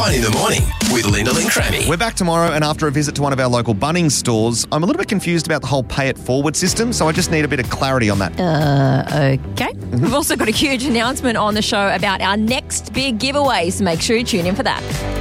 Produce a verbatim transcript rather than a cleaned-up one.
Fun in the Morning with Lyndall and Crammy. We're back tomorrow, and after a visit to one of our local Bunnings stores, I'm a little bit confused about the whole pay it forward system, so I just need a bit of clarity on that. Uh, okay. Mm-hmm. We've also got a huge announcement on the show about our next big giveaway, so make sure you tune in for that.